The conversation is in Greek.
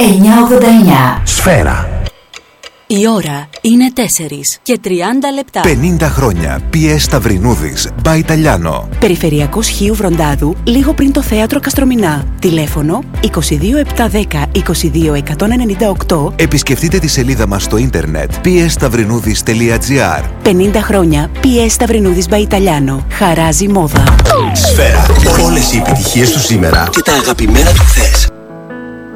989. Σφαίρα. Η ώρα είναι 4 και 30 λεπτά. 50 χρόνια. PS Σταυρινούδης. By Italiano. Περιφερειακός Χίου Βροντάδου, λίγο πριν το θέατρο Καστρομηνά. Τηλέφωνο 22710 22198. Επισκεφτείτε τη σελίδα μας στο ίντερνετ psstαυρινούδης.gr. 50 χρόνια PS Σταυρινούδης by Italiano. Χαράζει μόδα. Σφαίρα. Όλες οι επιτυχίες του σήμερα και τα αγαπημένα του χθες.